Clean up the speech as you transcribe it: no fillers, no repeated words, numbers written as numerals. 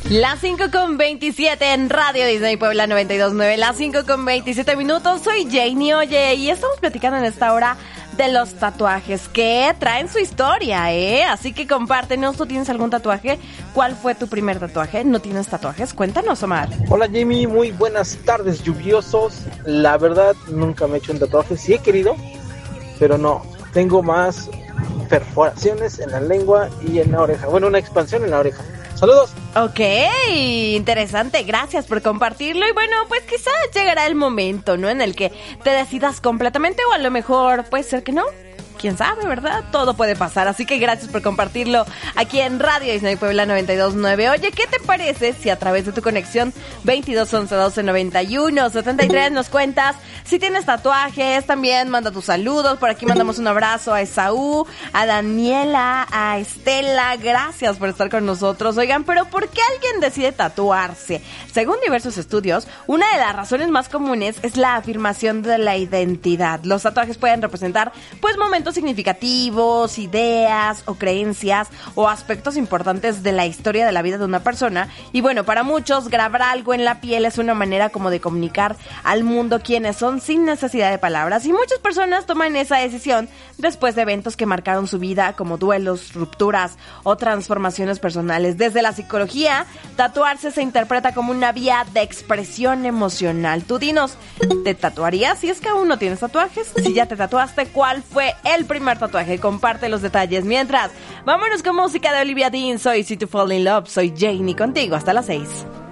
Las 5:27 en Radio Disney Puebla 92.9, las 5:27. Soy Janie, oye, y estamos platicando en esta hora de los tatuajes que traen su historia, Así que compártenos, ¿tú tienes algún tatuaje? ¿Cuál fue tu primer tatuaje? ¿No tienes tatuajes? Cuéntanos, Omar. Hola, Jamie, muy buenas tardes, lluviosos. La verdad, nunca me he hecho un tatuaje, sí he querido, pero no, tengo más perforaciones en la lengua y en la oreja. Bueno, una expansión en la oreja. ¡Saludos! Ok, interesante, gracias por compartirlo. Y bueno, pues quizás llegará el momento, ¿no? En el que te decidas completamente, o a lo mejor puede ser que no. Quién sabe, ¿verdad? Todo puede pasar, así que gracias por compartirlo aquí en Radio Disney Puebla 92.9. Oye, ¿qué te parece si a través de tu conexión 22 11 12 91 73 nos cuentas si tienes tatuajes? También manda tus saludos, por aquí mandamos un abrazo a Esaú, a Daniela, a Estela, gracias por estar con nosotros. Oigan, pero ¿por qué alguien decide tatuarse? Según diversos estudios, una de las razones más comunes es la afirmación de la identidad. Los tatuajes pueden representar, pues, momentos significativos, ideas o creencias o aspectos importantes de la historia de la vida de una persona. Y bueno, para muchos grabar algo en la piel es una manera como de comunicar al mundo quiénes son sin necesidad de palabras, y muchas personas toman esa decisión después de eventos que marcaron su vida, como duelos, rupturas o transformaciones personales. Desde la psicología, tatuarse se interpreta como una vía de expresión emocional. Tú dinos, ¿te tatuarías si es que aún no tienes tatuajes? Si ya te tatuaste, ¿cuál fue el primer tatuaje? Comparte los detalles. Mientras, vámonos con música de Olivia Dean. Soy Easy to Fall in Love. Soy Janie contigo hasta las 6.